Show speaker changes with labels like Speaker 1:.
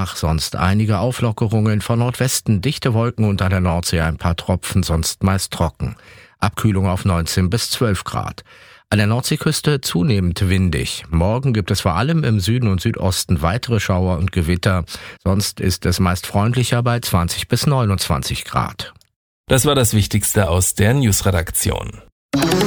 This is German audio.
Speaker 1: Tag sonst einige Auflockerungen, von Nordwesten dichte Wolken und an der Nordsee ein paar Tropfen, sonst meist trocken. Abkühlung auf 19 bis 12 Grad. An der Nordseeküste zunehmend windig. Morgen gibt es vor allem im Süden und Südosten weitere Schauer und Gewitter. Sonst ist es meist freundlicher bei 20 bis 29 Grad.
Speaker 2: Das war das Wichtigste aus der News-Redaktion.